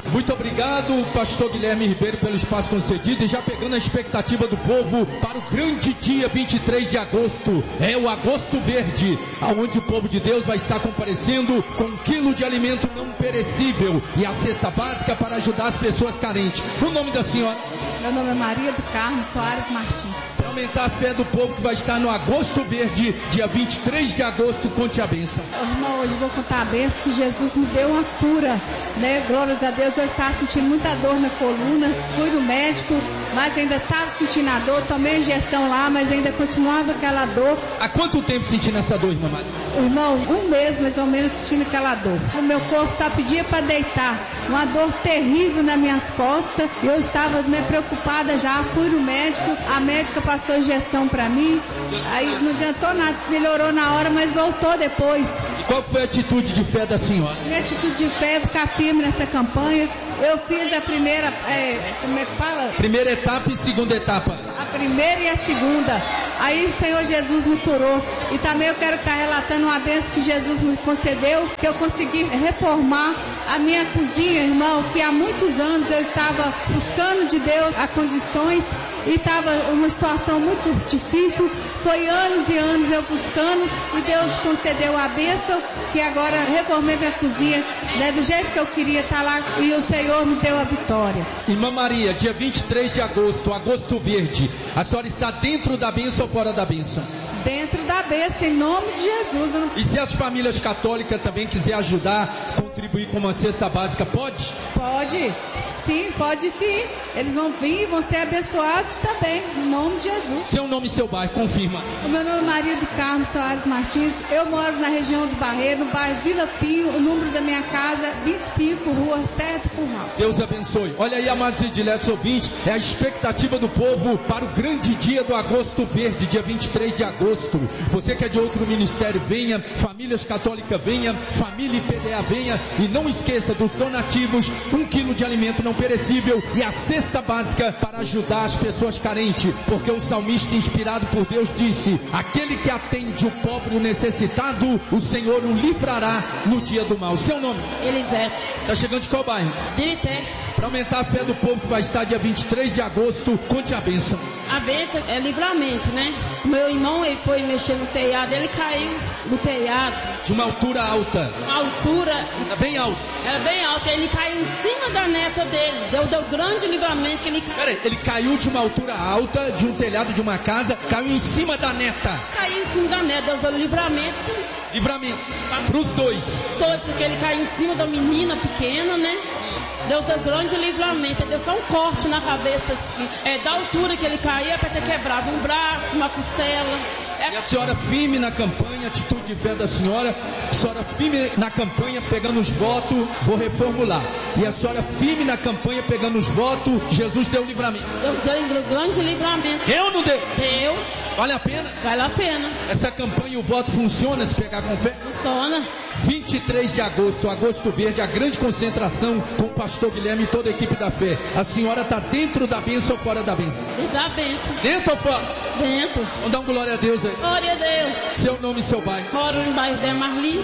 Muito obrigado, pastor Guilherme Ribeiro, pelo espaço concedido. E já pegando a expectativa do povo para o grande dia 23 de agosto. É o Agosto Verde, onde o povo de Deus vai estar comparecendo com 1 quilo de alimento não perecível e a cesta básica para ajudar as pessoas carentes. O nome da senhora? Meu nome é Maria do Carmo Soares Martins. Para aumentar a fé do povo que vai estar no Agosto Verde, dia 23 de agosto, conte a bênção. Irmão, hoje eu vou contar a bênção que Jesus me deu uma cura, né? Glórias a Deus, eu estava sentindo muita dor na coluna, fui no médico, mas ainda estava sentindo a dor, tomei injeção lá, mas ainda continuava aquela dor. Há quanto tempo sentindo essa dor, irmã Maria? Irmão, 1 mês mais ou menos sentindo aquela dor. O meu corpo só pedia para deitar, uma dor terrível nas minhas costas, eu estava preocupada já, fui no médico, a médica passou injeção para mim, aí não adiantou nada, melhorou na hora, mas voltou depois. E qual foi a atitude de fé da senhora? Minha atitude de fé é ficar firme nessa campanha. Eu fiz a primeira, como é que fala? Primeira etapa e segunda etapa. A primeira e a segunda. Aí o Senhor Jesus me curou. E também eu quero estar relatando uma bênção que Jesus me concedeu, que eu consegui reformar a minha cozinha, irmão, que há muitos anos eu estava buscando de Deus as condições e estava uma situação muito difícil. Foi anos e anos eu buscando e Deus concedeu a bênção, que agora reformei minha cozinha, né, do jeito que eu queria estar lá, e o Senhor me deu a vitória. Irmã Maria, dia 23 de agosto, Agosto Verde, a senhora está dentro da bênção ou fora da bênção? Dentro da bênção, em nome de Jesus. E se as famílias católicas também quiserem ajudar, contribuir com uma cesta básica, pode? Pode, sim, pode sim. Eles vão vir e vão ser abençoados também, em nome de Jesus. Seu nome e seu bairro, confirma. O meu nome é Maria do Carmo Soares Martins. Eu moro na região do Barreiro, no bairro Vila Pinho. O número da minha casa, 25, rua Certo Curral. Deus abençoe. Olha aí, amados e diletos ouvintes, é a expectativa do povo para o grande dia do Agosto Verde, dia 23 de agosto. Você que é de outro ministério, venha. Famílias católicas, venha. Família IPDA, venha. E não esqueça dos donativos, 1 quilo de alimento não perecível e a cesta básica para ajudar as pessoas carentes. Porque o salmista, inspirado por Deus, disse: aquele que atende o pobre e o necessitado, o Senhor o livrará no dia do mal. Seu nome? Elisete. Está chegando de qual bairro? Dirité. Para aumentar a fé do povo que vai estar dia 23 de agosto, conte a bênção. A bênção é livramento, né? Meu irmão, ele foi mexer no telhado, ele caiu no telhado. De uma altura alta. Uma altura... Era bem alta. Era bem alta, ele caiu em cima da neta dele. Deu grande livramento que ele caiu. Peraí, ele caiu de uma altura alta, de um telhado de uma casa, caiu em cima da neta. Caiu em cima da neta, Deus deu livramento. Livramento. Para os dois. Dois, porque ele caiu em cima da menina pequena, né? Deus deu grande livramento, deu só um corte na cabeça, assim. Da altura que ele caía, para ter quebrado um braço, uma costela. E a senhora firme na campanha, atitude de fé da senhora, a senhora firme na campanha, pegando os votos, vou reformular. E a senhora firme na campanha, pegando os votos, Jesus deu livramento. Deus deu grande livramento. Eu não dei? Deu. Vale a pena? Vale a pena. Essa campanha, o voto funciona se pegar com fé? Funciona. 23 de agosto, Agosto Verde, a grande concentração com o pastor Guilherme e toda a equipe da fé. A senhora está dentro da bênção ou fora da bênção? Dentro da bênção. Dentro ou fora? Dentro. Vamos dar um glória a Deus aí. Glória a Deus. Seu nome e seu bairro? Moro no bairro de Marli.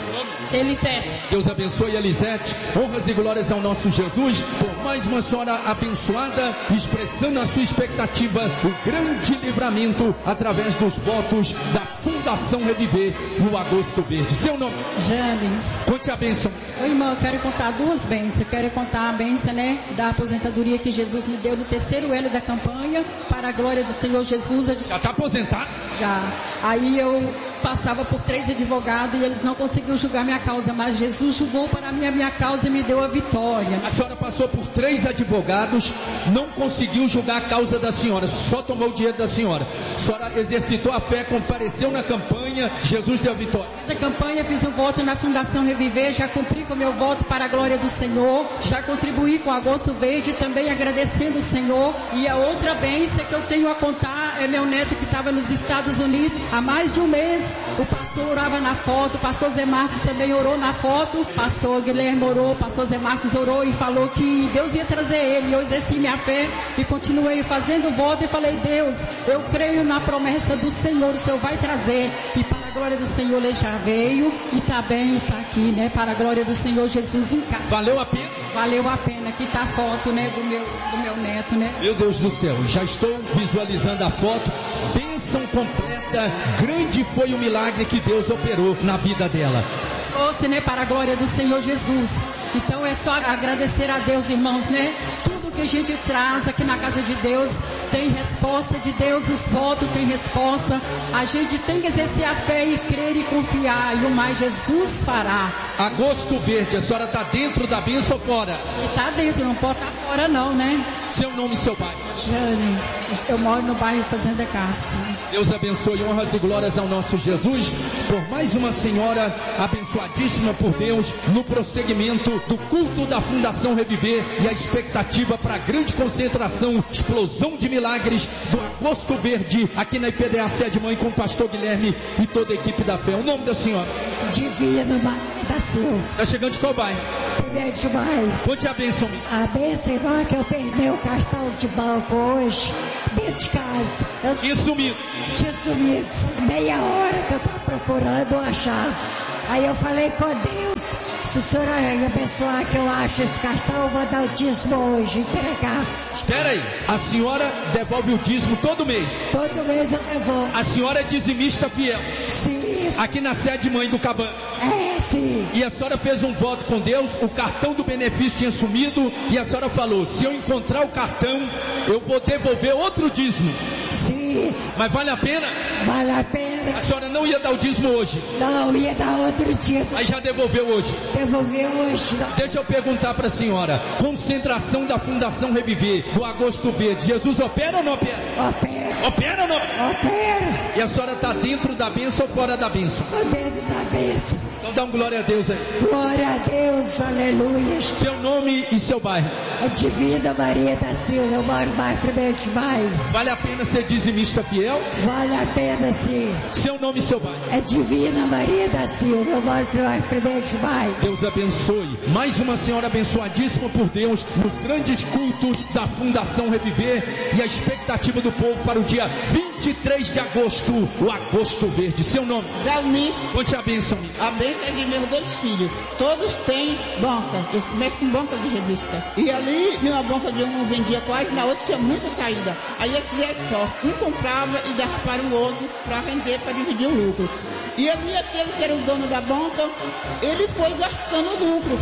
Elisete. Deus abençoe Elisete. Honras e glórias ao nosso Jesus por mais uma senhora abençoada, expressando a sua expectativa, o grande livramento através dos votos da Fundação Reviver no Agosto Verde. Seu nome? Jane. Conte a bênção. Oi, irmão, eu quero contar duas bênçãos. Eu quero contar a bênção, né, da aposentadoria que Jesus me deu no terceiro ano da campanha, para a glória do Senhor Jesus. Já está aposentado? Já. Aí eu passava por 3 advogados e eles não conseguiam julgar minha causa, mas Jesus julgou para mim a minha causa e me deu a vitória. A senhora passou por 3 advogados, não conseguiu julgar a causa da senhora, só tomou o dinheiro da senhora. A senhora exercitou a fé, compareceu na campanha, Jesus deu a vitória. Nessa campanha fiz um voto na Fundação Reviver, já cumpri com o meu voto para a glória do Senhor, já contribuí com o Agosto Verde, também agradecendo o Senhor. E a outra bênção que eu tenho a contar é meu neto que estava nos Estados Unidos há mais de um mês. O pastor orava na foto, o pastor Zé Marcos também orou na foto, o pastor Guilherme orou, o pastor Zé Marcos orou e falou que Deus ia trazer ele. Eu exerci minha fé e continuei fazendo voto e falei: Deus, eu creio na promessa do Senhor, o Senhor vai trazer. E para a glória do Senhor ele já veio e também está aqui, né? Para a glória do Senhor Jesus em casa. Valeu a pena? valeu a pena. Aqui tá a foto, né, do meu neto, né? Meu Deus do céu, já estou visualizando a foto. Bênção completa. Grande foi o milagre que Deus operou na vida dela. Fosse, né, para a glória do Senhor Jesus. Então é só agradecer a Deus, irmãos, né? Tudo que a gente traz aqui na casa de Deus tem resposta de Deus, os votos tem resposta. A gente tem que exercer a fé e crer e confiar, e o mais Jesus fará. Agosto Verde, a senhora está dentro da bênção ou fora? Está dentro, não pode estar fora não, né? Seu nome e seu bairro? Jane, eu moro no bairro Fazenda Castro. Deus abençoe, honras e glórias ao nosso Jesus, por mais uma senhora abençoadíssima por Deus, no prosseguimento do culto da Fundação Reviver e a expectativa para a grande concentração, explosão de milagres do Agosto Verde, aqui na IPDA Sede Mãe, com o pastor Guilherme e toda a equipe da fé. O nome da senhora? Divino da Silva. Está chegando de qual bairro? Primeiro de maio. Conte a bênção. A bênção, irmã, que eu perdi meu cartão de banco hoje, dentro de casa. E sumiu? Tinha sumido. Meia hora que eu estava procurando achar. Aí eu falei com Deus, se o senhor abençoar que eu acho esse cartão, eu vou dar o dízimo hoje, entregar. Espera aí, a senhora devolve o dízimo todo mês? Todo mês eu devolvo. A senhora é dizimista fiel? Sim. Aqui na Sede Mãe do Caban? É, sim. E a senhora fez um voto com Deus, o cartão do benefício tinha sumido, e a senhora falou, se eu encontrar o cartão, eu vou devolver outro dízimo. Sim. Mas vale a pena? Vale a pena. A senhora não ia dar o dízimo hoje? Não, ia dar outro dia. Aí já devolveu hoje? Devolveu hoje. Não. Deixa eu perguntar para a senhora, concentração da Fundação Reviver, do Agosto Verde, Jesus opera ou não opera? Opera. Opera ou não? Opera. E a senhora está dentro da bênção ou fora da bênção? Estou dentro da bênção. Então dá um glória a Deus aí. Glória a Deus, aleluia. Seu nome e seu bairro? É Divina Maria da Silva, eu moro no bairro 1º de Maio. Vale a pena ser dizimista fiel? Vale a pena, sim. Seu nome e seu bairro? É Divina Maria da Silva, eu moro no bairro 1º de Maio. Deus abençoe. Mais uma senhora abençoadíssima por Deus, nos grandes cultos da Fundação Reviver e a expectativa do povo para o dia 23 de agosto, o Agosto Verde. Seu nome? Zelni. Conte a bênção. A bênção é de meus 2 filhos. Todos têm banca. Eu mexo com banca de revista. E ali, numa banca de um vendia quase, na outra tinha muita saída. Aí eles fizeram só. Um comprava e dava para o outro para vender, para dividir o lucro. E ali, aquele que era o dono da banca, ele foi gastando lucro,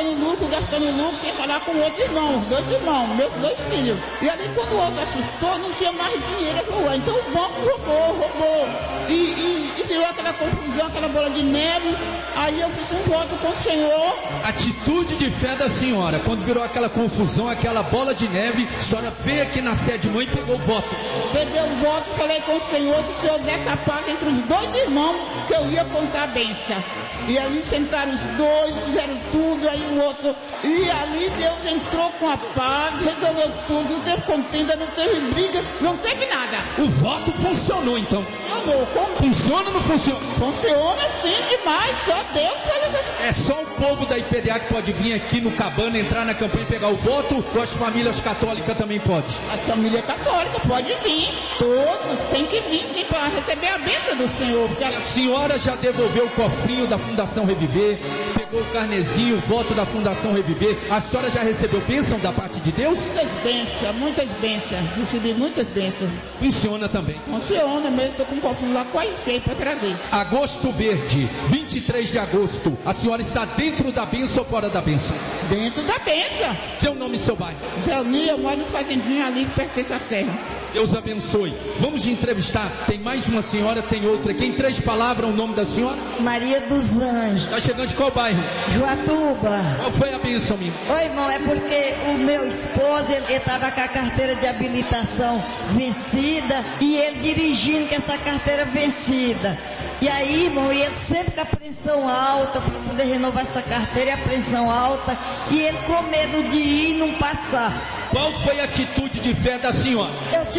sem falar com o outro irmão, os 2 irmãos, meus 2 filhos. E ali, quando o outro assustou, não tinha mais dinheiro. Ele falou, então o banco roubou. E virou aquela confusão, aquela bola de neve. Aí eu fiz um voto com o Senhor. Atitude de fé da senhora. Quando virou aquela confusão, aquela bola de neve, a senhora veio aqui na Sede Mãe e pegou o voto. Peguei o voto, falei com o Senhor, se o Senhor desse a paz entre os 2 irmãos, que eu ia contar a bênção. E ali sentaram os 2, fizeram tudo, aí o outro. E ali Deus entrou com a paz, resolveu tudo, não teve contenda, não teve briga, não teve nada. O voto funcionou então? Funcionou. Como? Funciona ou não funciona? Funciona sim demais, só Deus faz essas... É só o povo da IPDA que pode vir aqui no Cabana, entrar na campanha e pegar o voto, ou as famílias católicas também podem? A família católica pode vir, todos tem que vir sim para receber a bênção do Senhor. Porque a senhora já devolveu o cofrinho da Fundação Reviver, pegou o carnezinho, o voto da Fundação Reviver, a senhora já recebeu bênção da parte de Deus? Muitas bênçãos, recebi muitas bênçãos. Funciona também? Funciona mesmo, estou com um cofrinho lá quase cheio para trazer. Agosto Verde, 23 de agosto, a senhora está dentro da bênção ou fora da bênção? Dentro da bênção. Seu nome e seu bairro? Zelni, eu moro no fazendinho ali que pertence à serra. Deus abençoe. Vamos entrevistar, tem mais uma senhora, tem outra aqui. Em 3 palavras, o nome da senhora? Maria dos Anjos. Está chegando de qual bairro? Joatuba. Qual foi a bênção, minha? Oi, irmão, é porque o meu esposo, ele estava com a carteira de habilitação vencida e ele dirigindo com essa carteira vencida. E aí, irmão, ele sempre com a pressão alta, para poder renovar essa carteira, e a pressão alta, e ele com medo de ir e não passar. Qual foi a atitude de fé da senhora?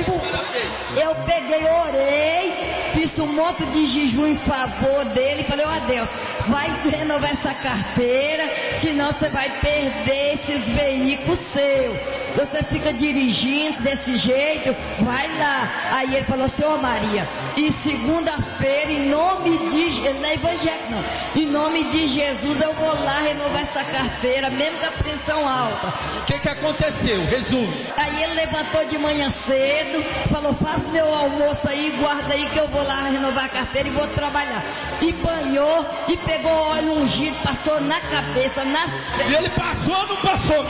Eu peguei, orei, fiz um monte de jejum em favor dele, falei, ó Deus, vai renovar essa carteira, senão você vai perder esses veículos seus. Você fica dirigindo desse jeito, vai lá. Aí ele falou assim, Maria, e segunda-feira, em nome de, não é evangélico não, em nome de Jesus eu vou lá renovar essa carteira, mesmo com a pressão alta. O que aconteceu? Resume. Aí ele levantou de manhã cedo, falou, faça meu almoço aí, guarda aí que eu vou lá renovar a carteira e vou trabalhar. E banhou, e pegou óleo ungido, passou na cabeça, E ele passou ou não passou?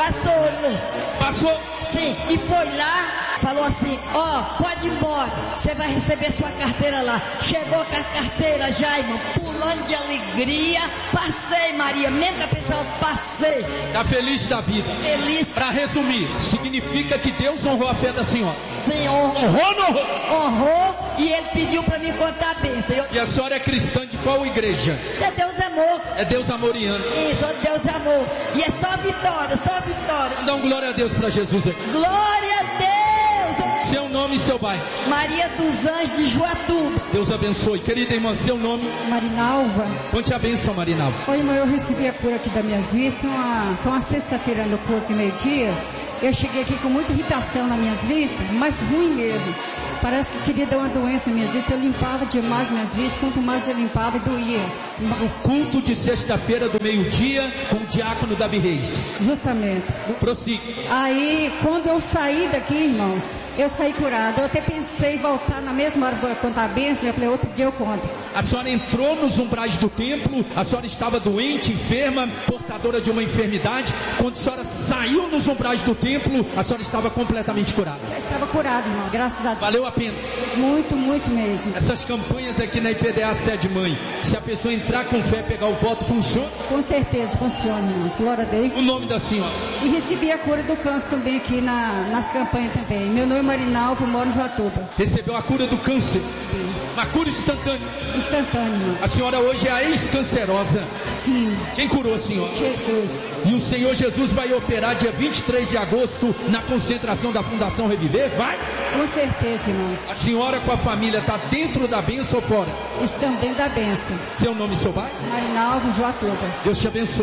Passou? Sim, e foi lá, falou assim, pode ir embora, você vai receber sua carteira lá. Chegou com a carteira já, irmão, pulando de alegria. Passei, Maria, mesmo que a pessoa passei. Tá feliz da vida? Feliz. Para resumir, significa que Deus honrou a fé da senhora. Sim, honrou. Honrou ou não honrou? Honrou, e ele pediu para mim contar a bênção. E a senhora é cristã de qual igreja? É Deus Amor. É Deus Amoriano. Isso, Deus Amor. E é só vitória, só vitória. Dá um glória a Deus para Jesus aqui. Glória a Deus. Seu nome e seu bairro? Maria dos Anjos de Joatuba. Deus abençoe. Querida irmã, seu nome? Marinalva. Conte a bênção, Marinalva. Oi, irmão, eu recebi a cura aqui das minhas vistas. Uma sexta-feira no culto de meio-dia. Eu cheguei aqui com muita irritação nas minhas vistas, mas ruim mesmo. Parece que queria dar uma doença nas minhas vistas. Eu limpava demais minhas vistas, quanto mais eu limpava, doía. No culto de sexta-feira do meio-dia, com o diácono Davi Reis. Justamente. Prossiga. Aí, quando eu saí daqui, irmãos, eu saí curada. Eu até pensei em voltar na mesma hora para contar a bênção. Eu falei, outro dia eu conto. A senhora entrou nos umbrais do templo, a senhora estava doente, enferma, portadora de uma enfermidade. Quando a senhora saiu nos umbrais do templo, a senhora estava completamente curada. Eu estava curada, irmão, graças a Deus. Valeu a pena. Muito, muito mesmo. Essas campanhas aqui na IPDA Sede Mãe, se a pessoa entrar com fé, pegar o voto, funciona? Com certeza, funciona, irmãos. Glória a Deus. O nome da senhora? E recebi a cura do câncer também aqui nas campanhas também. Meu nome é Marinalva, eu moro em Joatuba. Recebeu a cura do câncer? Sim. Uma cura instantânea? Instantânea, irmão. A senhora hoje é a ex-cancerosa? Sim. Quem curou a senhora? Jesus. E o Senhor Jesus vai operar dia 23 de agosto na concentração da Fundação Reviver? Vai? Com certeza, irmãos. A senhora com a família está dentro da bênção ou fora? Estão dentro da bênção. Seu nome e seu pai? Marinalva, Joatuba. Deus te abençoe.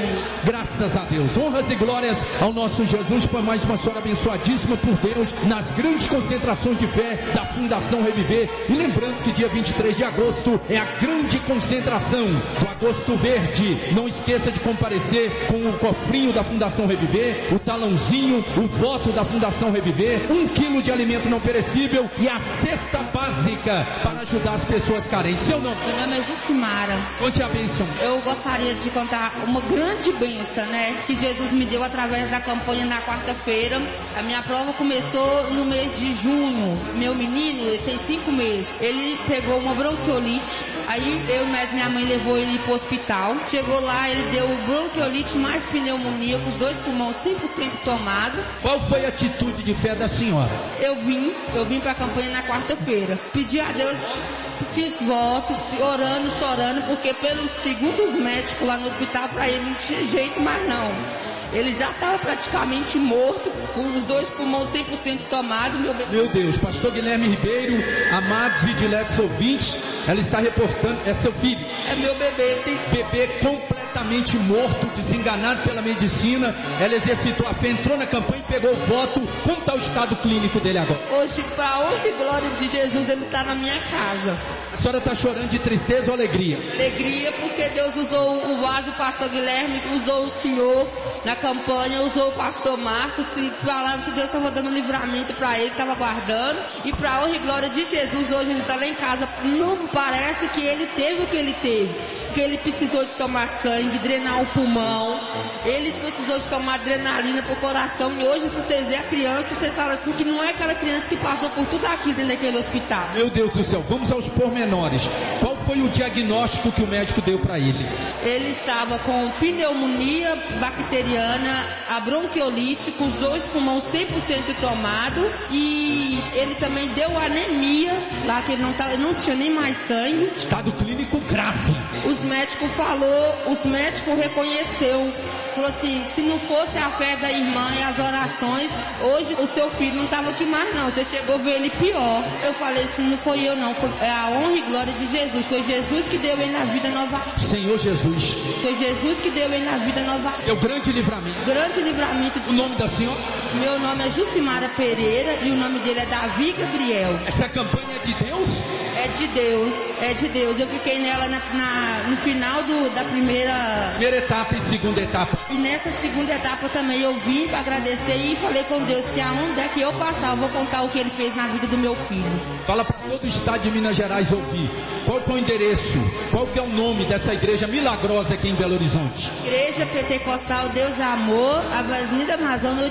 Graças a Deus. Honras e glórias ao nosso Jesus por mais uma senhora abençoadíssima por Deus nas grandes concentrações de fé da Fundação Reviver. E lembrando que dia 23 de agosto é a grande concentração do Agosto Verde. Não esqueça de comparecer com o cofrinho da Fundação Reviver, o talãozinho, o voto da Fundação Reviver, 1 quilo de alimento não perecível e a cesta básica para ajudar as pessoas carentes. Seu nome? Meu nome é Jucimara. Conte a bênção. Eu gostaria de contar uma grande bênção, né? Que Jesus me deu através da campanha na quarta-feira. A minha prova começou no mês de junho. Meu menino, ele tem 5 meses. Ele pegou uma bronquiolite. Aí minha mãe levou ele pro hospital. Chegou lá, ele deu bronquiolite mais pneumonia, com os 2 pulmões 100% tomados. Qual foi a atitude de fé da senhora? Eu vim pra campanha na quarta-feira. Pedi a Deus, fiz voto, orando, chorando, porque segundo os médicos lá no hospital, para ele não tinha jeito mais não. Ele já estava praticamente morto, com os 2 pulmões 100% tomados. Meu Deus, pastor Guilherme Ribeiro, amados e diletos ouvintes, ela está reportando, é seu filho? É meu bebê. Bebê completamente morto, desenganado pela medicina. Ela exercitou a fé, entrou na campanha e pegou o voto. Como está o estado clínico dele agora? Hoje, para a honra e glória de Jesus, ele está na minha casa. A senhora está chorando de tristeza ou alegria? Alegria, porque Deus usou o vaso, o pastor Guilherme, usou o senhor na campanha, usou o pastor Marcos, e falaram que Deus estava dando livramento para ele, estava guardando. E para a honra e glória de Jesus, hoje ele está lá em casa. Não parece que ele teve o que ele teve, porque ele precisou de tomar sangue, drenar o pulmão, ele precisou de tomar adrenalina pro coração. E hoje, se vocês verem a criança, vocês falam assim que não é aquela criança que passou por tudo aquilo dentro daquele hospital. Meu Deus do céu, vamos aos pormenores. Qual foi o diagnóstico que o médico deu para ele? Ele estava com pneumonia bacteriana, a bronquiolite, com os 2 pulmões 100% tomados, e ele também deu anemia, lá que ele não tinha nem mais sangue. Estado clínico grave. Os médicos reconheceu falou assim, se não fosse a fé da irmã e as orações, hoje o seu filho não estava aqui mais não, você chegou a ver ele pior. Eu falei assim, não foi eu não, foi a honra e glória de Jesus, foi Jesus que deu ele na vida nova. Senhor Jesus. Foi Jesus que deu ele na vida nova. É o grande livramento. Grande livramento. O nome da senhora? Meu nome é Jucimara Pereira e o nome dele é Davi Gabriel. Essa campanha é de Deus? É de Deus, é de Deus. Eu fiquei nela no final da primeira etapa e segunda etapa. E nessa segunda etapa também eu vim para agradecer e falei com Deus que aonde é que eu passar, eu vou contar o que ele fez na vida do meu filho. Fala para todo o estado de Minas Gerais ouvir. Qual que é o endereço? Qual que é o nome dessa igreja milagrosa aqui em Belo Horizonte? Igreja Pentecostal Deus é Amor, Avenida Amazônia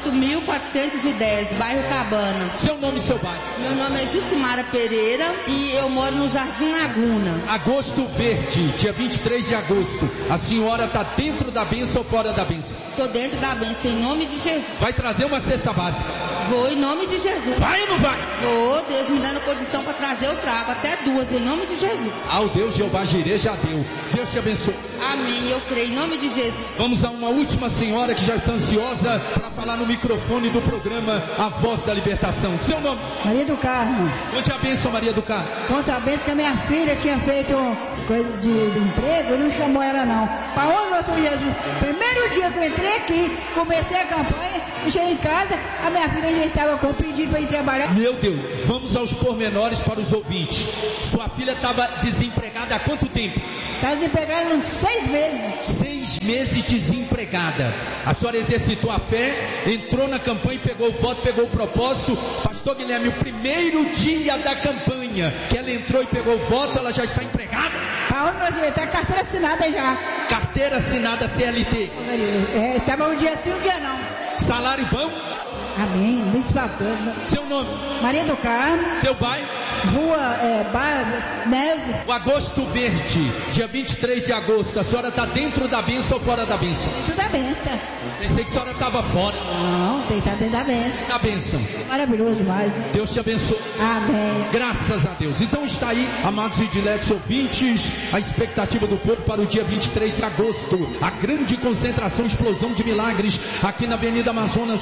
8410, bairro Cabana. Seu nome e seu bairro? Meu nome é Jucimara Pereira e eu moro no Jardim Laguna. Agosto Verde, dia 23 de agosto. A senhora está dentro da bênção ou fora da bênção? Estou dentro da bênção, em nome de Jesus. Vai trazer uma cesta básica? Vou, em nome de Jesus. Vai ou não vai? Vou, Deus me dando condição para trazer, eu trago até 2, em nome de Jesus. Ah, o Deus Jeová Jireh já deu. Deus te abençoe. Amém, eu creio, em nome de Jesus. Vamos a uma última senhora que já está ansiosa para falar no microfone do programa A Voz da Libertação. Seu nome? Maria do Carmo. Conte a bênção, Maria do Carmo. Conta a bênção que a minha filha tinha feito coisa de emprego, não chamou ela não. Para onde, doutor Jesus? Primeiro dia que eu entrei aqui, comecei a campanha, cheguei em casa, a minha filha já estava com pedido para ir trabalhar. Meu Deus, vamos aos pormenores para os ouvintes. Sua filha estava desempregada há quanto tempo? Está desempregada uns 6 meses. 6 meses desempregada. A senhora exercitou a fé, entrou na campanha e pegou o voto, pegou o propósito. Pastor Guilherme, o primeiro dia da campanha que ela entrou e pegou o voto, ela já está empregada? Para onde nós está carteira assinada já. Carteira assinada CLT. Estava um dia sim, um dia não. Salário bom? Amém, Luiz Fator. Seu nome? Maria do Carmo. Seu bairro? Rua Nese. O Agosto Verde, dia 23 de agosto. A senhora está dentro da bênção ou fora da bênção? Dentro da bênção. Pensei que a senhora estava fora. Não, tem que estar dentro da bênção. Na bênção. Maravilhoso demais, né? Deus te abençoe. Amém. Graças a Deus. Então está aí, amados e diletos ouvintes, a expectativa do povo para o dia 23 de agosto. A grande concentração, explosão de milagres aqui na Avenida Amazonas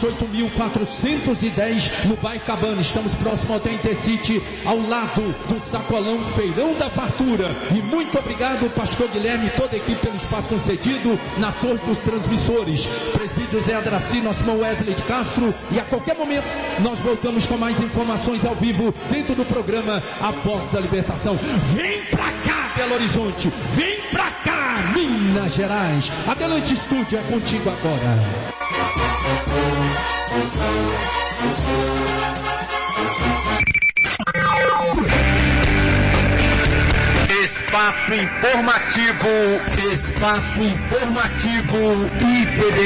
8410, no bairro Cabana. Estamos próximo ao Intercity, ao lado do Sacolão Feirão da Fartura. E muito obrigado, pastor Guilherme e toda a equipe pelo espaço concedido na torre dos transmissores. Presbítero Zé Adraci, nosso irmão Wesley de Castro. E a qualquer momento nós voltamos com mais informações ao vivo dentro do programa A Voz da Libertação. Vem pra cá, Belo Horizonte. Vem pra cá, Minas Gerais. Adelante, estúdio, é contigo agora. Espaço informativo IPD.